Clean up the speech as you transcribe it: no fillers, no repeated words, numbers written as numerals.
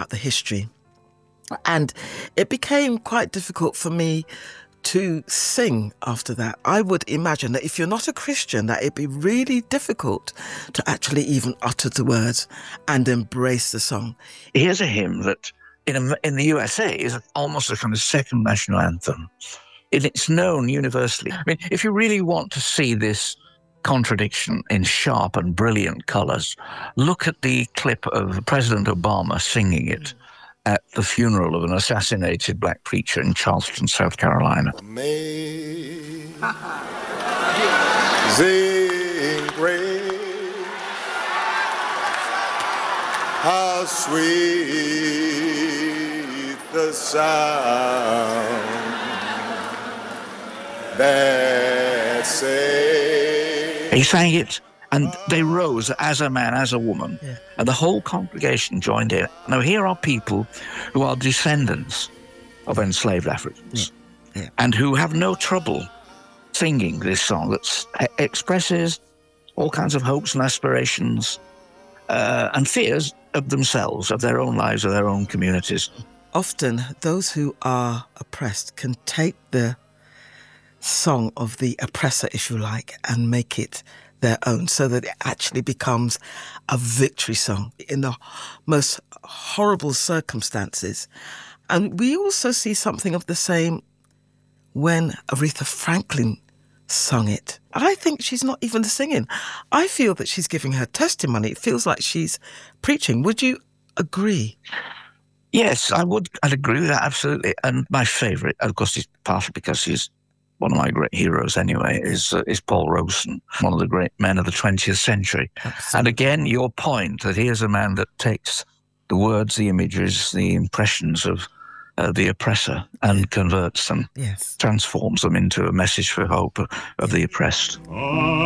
about the history. And it became quite difficult for me to sing after that. I would imagine that if you're not a Christian, that it'd be really difficult to actually even utter the words and embrace the song. Here's a hymn that in the USA is almost a kind of second national anthem. It's known universally. I mean, if you really want to see this contradiction in sharp and brilliant colours, look at the clip of President Obama singing it at the funeral of an assassinated black preacher in Charleston, South Carolina. Amazing grace, how sweet the sound that saved. He sang it, and they rose as a man, as a woman, and the whole congregation joined in. Now, here are people who are descendants of enslaved Africans and who have no trouble singing this song that expresses all kinds of hopes and aspirations and fears of themselves, of their own lives, of their own communities. Often, those who are oppressed can take the song of the oppressor, if you like, and make it their own, so that it actually becomes a victory song in the most horrible circumstances. And we also see something of the same when Aretha Franklin sung it. I think she's not even singing. I feel that she's giving her testimony. It feels like she's preaching. Would you agree? Yes, I'd agree with that, absolutely. And my favourite, of course, is partly because he's one of my great heroes anyway, is Paul Robeson, one of the great men of the 20th century. Absolutely. And again, your point that here's a man that takes the words, the images, the impressions of the oppressor and converts them, transforms them into a message for hope of the oppressed.